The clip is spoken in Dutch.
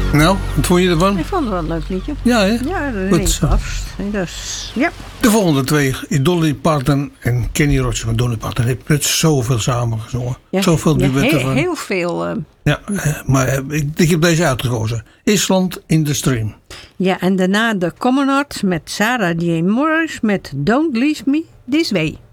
Nou, wat vond je ervan? Ik vond het wel een leuk liedje. Ja, hè? Ja, dat Goed is zo. vast. Dus, ja. De volgende twee is Dolly Parton en Kenny Rogers. Maar Dolly Parton heeft net zoveel samen gezongen. Ja, Zoveel duetten van. heel veel. Ja, maar ik heb deze uitgekozen. Island in the Stream. Ja, en daarna de Common Arts met Sarah J. Morris met Don't Leave Me This Way.